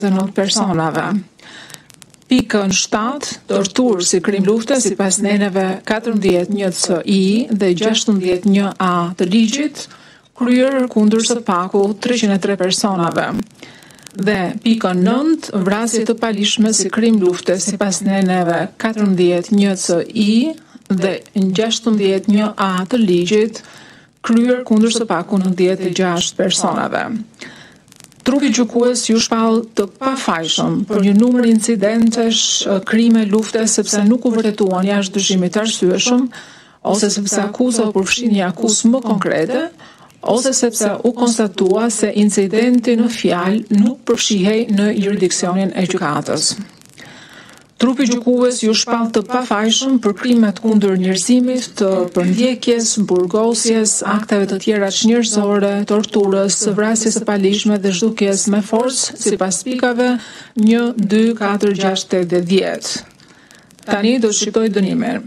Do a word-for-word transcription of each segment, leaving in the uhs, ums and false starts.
të nëntë personave. Pikën shtatë, torturë si krim lufte sipas neneve katërmbëdhjetë një C I dhe gjashtëmbëdhjetë një A të ligjit, kryer kundër së paku treqind e tre personave. Dhe pikën nëntë, vrasje të palishme si krim lufte sipas neneve katërmbëdhjetë një C I dhe gjashtëmbëdhjetë një A të ligjit, kryer kundër së paku nëntëdhjetë e gjashtë personave. Trupi gjykues ju shpall të pafajshëm për një numër incidentesh, krime, lufte, sepse nuk u vërtetuan jashtë dëshimit të arsyeshëm, ose sepse akuza u përfshin një akuzë më konkrete, ose sepse u konstatua se incidenti në fjalë nuk përfshihej në jurisdiksionin e gjykatës. Trupi gjykues ju shpall të pafajshëm për krimet kundër njerëzimit, të përndjekjes, burgosjes, akteve të tjera çnjerëzore, torturës, vrasjes së palishme dhe zhdukjes me forcë, sipas pikave një, dy, katër, gjashtë, tetë dhe dhjetë. Tani do të shqiptoj dënimin.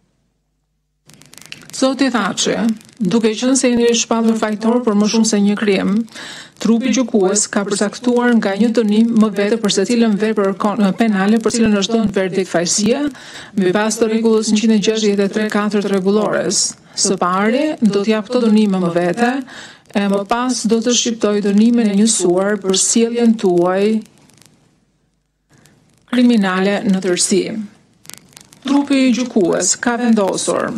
Zoti Thaçi, duke qenë se jeni shpallur fajtor për më shumë se një krim, trupi gjykues ka përcaktuar nga një dënim më vete për secilën vepër penale për cilën është dhënë verdikt fajësie, mbas të rregullës njëqind e gjashtëdhjetë e tre katër të rregullores. Së pari, do t'jap këto dënime më vete, e më pas do të shqiptoj dënimin e njësuar për sjelljen tuaj kriminale në tërësi. Trupi gjykues ka vendosur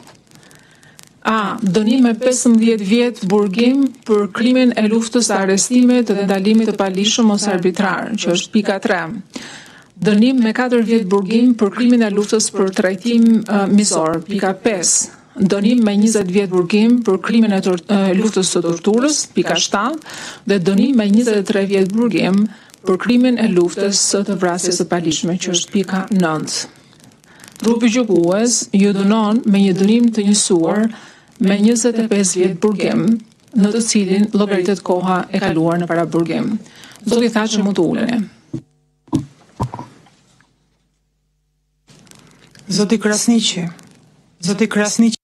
A. Dënim me pesëmbëdhjetë vjet burgim për krimin e luftës, arrestimit dhe ndalimit të palishëm ose arbitrar, që është pika tre. Dënim me katër vjet burgim për krimin e luftës për trajtim uh, mizor, pika pesë. Dënim me njëzet vjet burgim për krimin e uh, luftës së torturës, pika shtatë, dhe dënim me njëzet e tre vjet burgim për krimin e luftës së të vrasjes së palishme, që është pika nëntë. Trupi gjykues ju dënon me një dënim të njësuar me njëzet e pesë vjet burgim, në të cilin llogaritet koha e kaluar në para burgim. Zoti Thaçi, mund të uleni. Zoti Krasniqi. Zoti Krasniqi.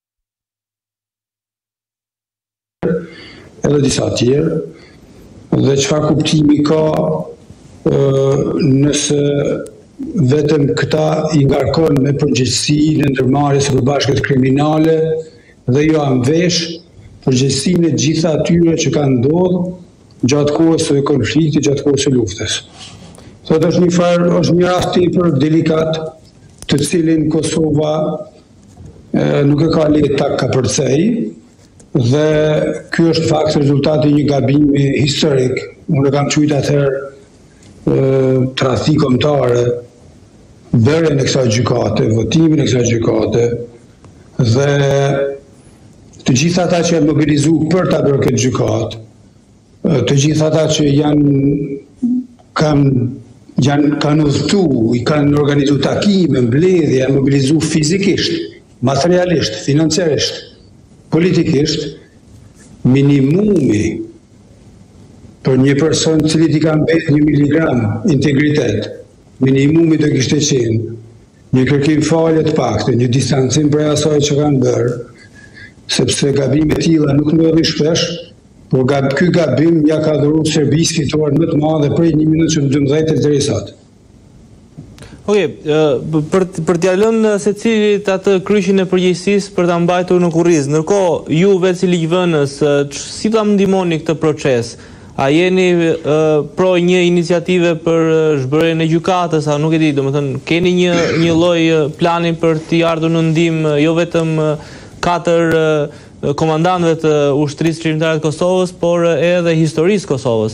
Edhe disa tjerë, dhe çfarë kuptimi ka ë, nëse vetëm këta i ngarkon me përgjegjësinë e ndërmarrjes së përbashkët kriminale dhe jo anvesh përgjegjësinë e gjitha atyre që kanë ndodhur gjatë kohës së konfliktit, gjatë kohës së luftës. Thotë është një farë, është një rast tepër delikat, të cilin Kosova e, nuk e ka lehtë ta kapërcej, dhe ky është fakt rezultati i një gabimi historik. Unë e kam quajtur atëherë tradhti kombëtare, bërjen e kësaj gjykate, votimin e kësaj gjykate, dhe të gjithë ata që janë mobilizuar për ta bërë këtë gjykatë, të gjithë ata që janë kanë janë kanë udhëtuar, i kanë organizuar takime, mbledhje, janë mobilizuar fizikisht, materialisht, financiarisht, politikisht, minimumi për një person i cili i ka mbetë një miligram integritet, minimumi do kishte qenë një kërkim falje të paktë, një distancim prej asaj që kanë bërë, sepse gabime të tilla nuk ndodhin shpesh, por gab, ky gabim ja ka dhuruar Serbisë fitoren më të madhe prej një minut që dymbëdhjetë deri sot. Okej, okay, për për t'ia lënë secilit atë kryqin e përgjegjësisë për ta mbajtur në kurriz. Ndërkohë, ju vetë si ligjvënës, si ta ndihmoni këtë proces? A jeni uh, pro një iniciative për zhbërjen e gjykatës, a nuk e di, domethënë keni një një lloj plani për t'i ardhur në ndihmë jo vetëm uh, katër uh, komandantëve të ushtrisë çlimtare të Kosovës, por uh, edhe historisë Kosovës?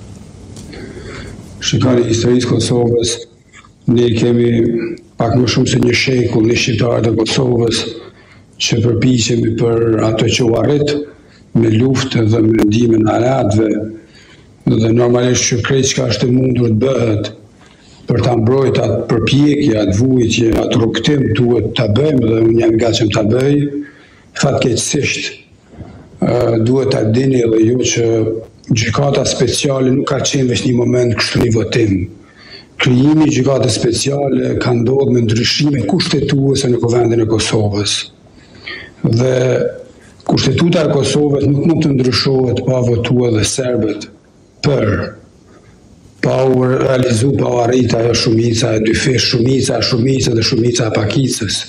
Shikoni, historisë Kosovës, ne kemi pak më shumë se një shekull në shqiptarët e Kosovës që përpiqemi për ato që u arrit me luftë dhe me ndihmën e alatëve, dhe normalisht që krejt çka është e mundur të bëhet për ta mbrojtur atë përpjekje, atë vujtje, atë rrugtim duhet ta bëjmë dhe unë jam i gatshëm ta bëj. Fatkeqësisht duhet ta dini edhe ju që gjykata speciale nuk ka qenë vetëm një moment kështu një votim. Krijimi i gjykatës speciale ka ndodhur me ndryshime kushtetuese në kuvendin e Kosovës. Dhe kushtetuta e Kosovës nuk mund të ndryshohet pa votuar dhe serbët për pa u realizu, pa u arrit ajo shumica e dy fish, shumica, shumica dhe shumica e pakicës.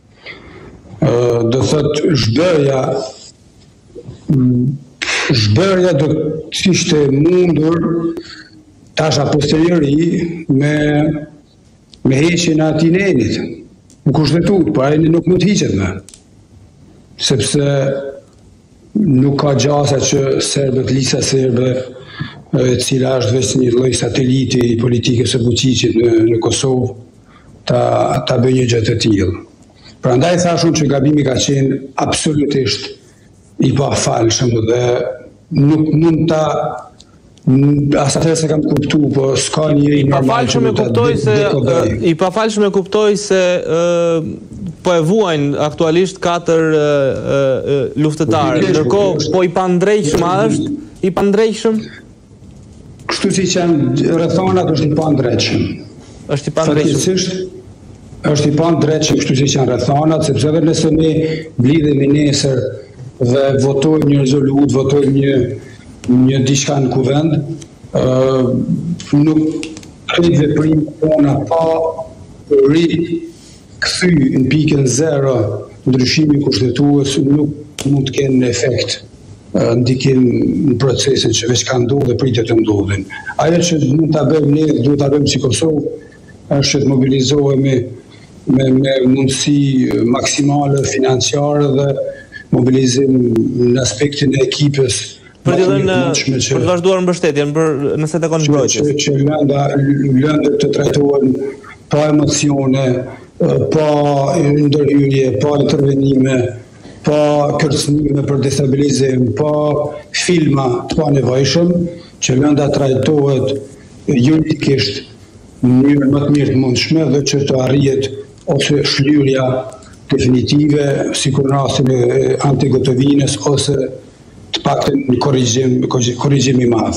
Do thot zhbërja zhbërja do të ishte mundur tash a posteriori me me heqjen e atij nenit në kushtetut, por ai nuk mund të hiqet më, sepse nuk ka gjasa që serbët, lista serbe, e cila është vetëm një lloj sateliti i politikës së Vučićit në, në Kosovë, ta ta bëjë një gjë të tillë. Prandaj thashun që gabimi ka qenë absolutisht i pafalshëm dhe nuk mund ta as atëherë se kam kuptu, po s'ka një i normal që mund ta dekodoj. I pafalshëm e kuptoj se po e vuajnë aktualisht katër luftëtarë, ndërkohë po i pandrejshëm është, i pandrejshëm? Kështu si që janë rrethonat është i pandrejshëm. Është i pandrejshëm. është i pandrejshëm kështu si që janë rrethonat, sepse edhe nëse ne mblidhemi nesër dhe votojmë një rezolut, votojmë një një diçka në kuvend, uh, nuk krejt veprim tona pa ri kthy në pikën zero ndryshimi kushtetues nuk mund të kenë efekt uh, ndikim në procesin që veç ka ndodhur dhe pritet të ndodhin. Ajo që mund ta bëjmë ne, duhet ta bëjmë si Kosovë, është të mobilizohemi me, me mundësi maksimale financiare dhe mobilizim në aspektin e ekipës. Për të dhënë për të vazhduar mbështetjen për nëse takon mbrojtjes. Që, që lënda lëndët të trajtohen pa emocione, pa ndërhyrje, pa intervenime, pa kërcënime për destabilizim, pa filma të panevojshëm, që lënda trajtohet juridikisht në mënyrë më të mirë të mundshme dhe që të arrihet ose shlyerja definitive, sikur në rastin e Anti-Gotovinës ose të paktën në korrigjim, korrigjim i madh.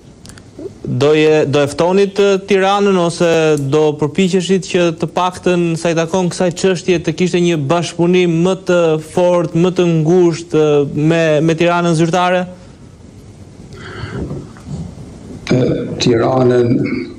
Do e do e ftonit Tiranën ose do përpiqeshit që të paktën sa i takon kësaj çështje të kishte një bashkëpunim më të fortë, më të ngushtë me me Tiranën zyrtare? Tiranën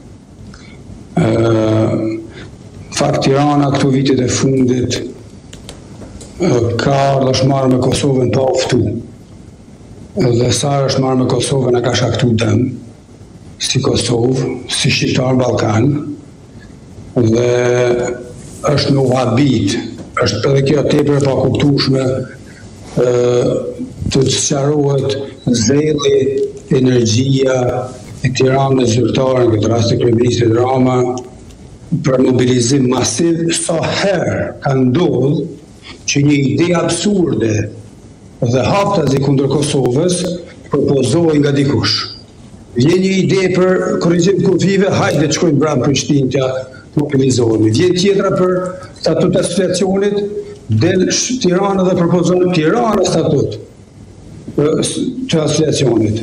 ë fakt Tirana këto vitet e fundit ka ardhur është marrë me Kosovën pa uftu. Dhe sa është marrë me Kosovën e ka shaktu dëm, si Kosovë, si Shqiptar Ballkan, dhe është në uhabit, është edhe kjo tepër e pakuptueshme të sqarohet zelli, energjia e Tiranës zyrtare, në këtë rast e kryeministrit Rama, për mobilizim masiv, sa herë ka ndodhur që një ide absurde dhe haptazi kundër Kosovës propozohej nga dikush. Vjen një ide për korrigjim kufive, hajde të shkojmë brenda Prishtinës t'ja mobilizohemi. Vjen tjetra për statut të asociacionit, del Tirana dhe propozon Tirana statut të asociacionit.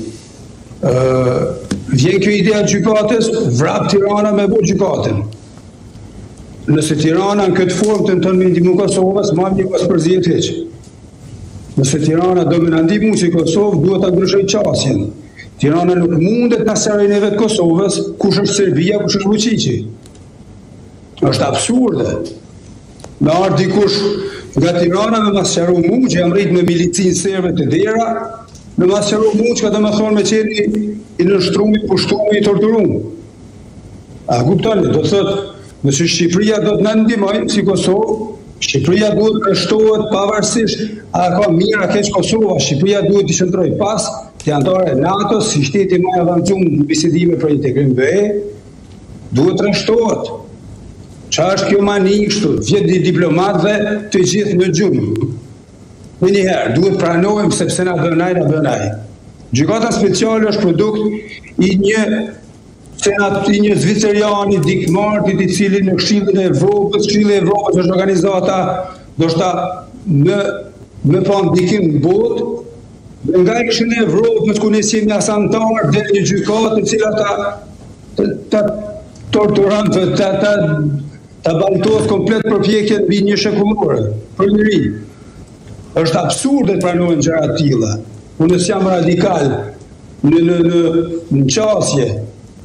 Vjen kjo ide e gjykatës, vrap Tirana me bu gjykatën. Nëse Tirana në këtë formë të nëton me ndihmu Kosovës, ma një pas përzihet heq. Nëse Tirana do me në ndihmu si Kosovë, duhet të ndryshoj qasjen. Tirana nuk mundet në sërën e vetë Kosovës, kush është Serbia, kush është Vučići. është absurde. Me ardhë dikush nga Tirana me masqaru mu, që jam rritë me milicin serbe të dera, me masqaru mu që ka të më thonë me qeni i nështrumi, pushtumi, i torturumi. A kuptoni, do të thotë, nëse Shqipëria do të në ndihmojë si Kosovë, Shqipëria duhet të shtohet pavarësisht a ka mirë a keq Kosova, Shqipëria duhet të qëndrojë pas të anëtare NATO si shteti më i avancuar në bisedime për integrim B E, duhet të shtohet. Qa është kjo mani kështu, vjet një diplomat dhe të gjithë në gjumë. Në njëherë, duhet pranohem sepse na bënaj, na bënaj. Gjykata speciale është produkt i një senat i një zviceriani dikmartit i cili në Këshillin e Evropës, Këshilli i Evropës është organizata do shta më më pa ndikim në botë, dhe nga i Këshilli i Evropës ku ne jemi as antar dhe një gjykatë e cila ta ta torturon të ta ta ta baltos komplet përpjekjen mbi një shekullore për njëri. Është absurde të pranohen gjëra të tilla. Unë jam radikal në në në në qasje.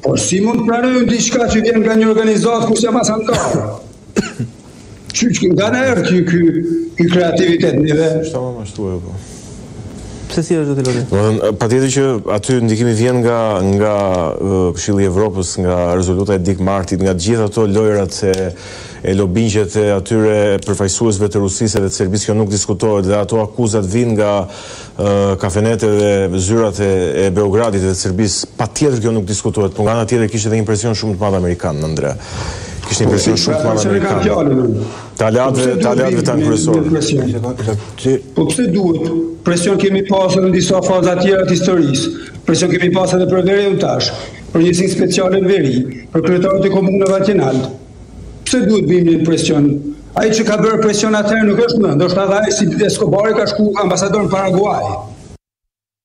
Por si mund pranojnë diçka që vjen nga një organizatë ku se mas antarë? Qyç nga në erë ky, ky, ky kreativitet njëve? Shta ma mashtu e po. Pse si është zoti Lori? Patjetër që aty ndikimi vjen nga nga uh, Këshilli i Evropës, nga rezoluta e Dick Martit, nga gjithë ato lojrat e, e lobingjet e atyre përfaqësuesve të Rusisë dhe të Serbisë që nuk diskutohet, dhe ato akuzat vijnë nga uh, kafenetet dhe zyrat e, e Beogradit dhe të Serbisë. Patjetër kjo nuk diskutohet, por nga ana tjetër kishte edhe impresion shumë të madh amerikan, Andre. Kishte impresion shumë të madh amerikan. Të aleatëve, të aleatëve tanë kryesorë. Po pse duhet? Presion kemi pasur në disa faza tjera të historisë. Presion kemi pasur edhe për Veriun tash, për njësinë speciale në Veri, për kryetarët e komunave atjenalt. Pse duhet bim një presion? Ai që ka bërë presion atëherë nuk është më, ndoshta ai si Escobari ka shku ambasador në Paraguay.